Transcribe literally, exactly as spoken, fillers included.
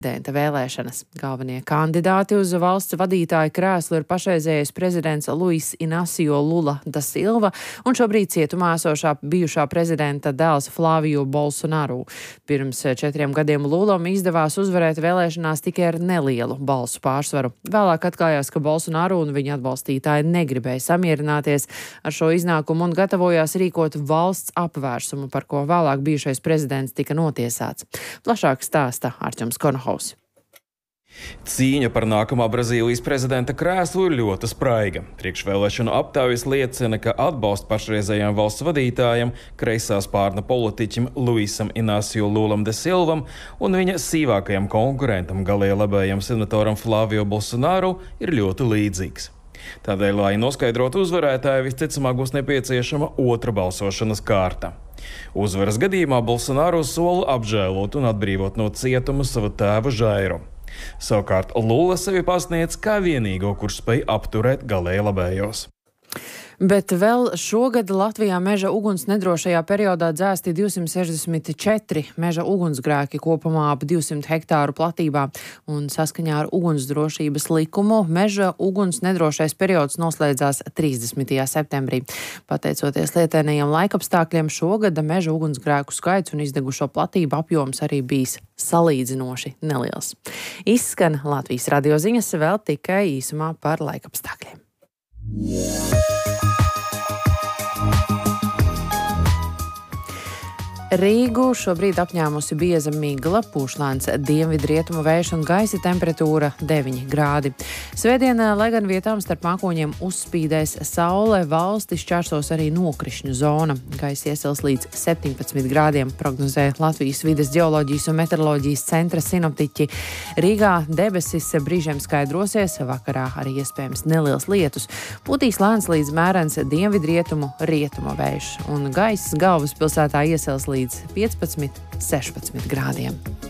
Prezidenta vēlēšanas. Galvenie kandidāti uz valsts vadītāja krēslu ir pašreizējais prezidents Luis Inacio Lula da Silva un šobrīd cietumā esošā bijušā prezidenta dēls Flavio Bolsonaro. Pirms četriem gadiem Lulam izdevās uzvarēt vēlēšanās tikai ar nelielu balsu pārsvaru. Vēlāk atklājās, ka Bolsonaro un viņa atbalstītāji negribēja samierināties ar šo iznākumu un gatavojās rīkot valsts apvērsumu, par ko vēlāk bijušais prezidents tika notiesāts. Plašāk stāsta Arķems Konohovs. Cīņa par nākamā Brazīlijas prezidenta krēslu ir ļoti spraiga. Priekšvēlēšanu aptaujas liecina, ka atbalsts pašreizējām valsts vadītājam, kreisā spārna politiķim Luisam Inacio Lulam da Silvam un viņa sīvākajam konkurentam galēji labējam senatoram Flavio Bolsonaro ir ļoti līdzīgs. Tādēļ, lai noskaidrotu uzvarētāju, visticamāk būs nepieciešama otra balsošanas kārta. Uzvaras gadījumā Bolsonaro sola apžēlot un atbrīvot no cietuma savu tēvu Žairu. Savukārt Lula sevi pasniedz kā vienīgo, kurš spēj apturēt galēji labējos. Bet vēl šogad Latvijā meža uguns nedrošajā periodā dzēsti divsimt sešdesmit četri meža ugunsgrēki kopumā ap divsimt hektāru platībā, un saskaņā ar ugunsdrošības likumu meža uguns nedrošais periods noslēdzās trīsdesmitajā septembrī. Pateicoties lietainajiem laikapstākļiem, šogad meža ugunsgrēku skaits un izdegušo platību apjoms arī bijis salīdzinoši neliels. Izskan Latvijas radio ziņas, vēl tikai īsumā par laikapstākļiem. Rīgu šobrīd apņēmusi bieza migla, pūš lēns dienvidrietumu vējš un gaisa temperatūra deviņi grādi. Svētdienā, lai gan vietām starp mākoņiem uzspīdēs saule, valsti šķērsos arī nokrišņu zona. Gaisa iesils līdz septiņpadsmit grādiem, prognozē Latvijas vides ģeoloģijas un meteoroloģijas centra sinoptiķi. Rīgā debesis brīžiem skaidrosies, vakarā arī iespējams neliels lietus. Pūtīs lēns līdz mērens dienvidrietumu rietumu vējš, un gaiss galvaspilsētā iesils līdz līdz piecpadsmit sešpadsmit grādiem.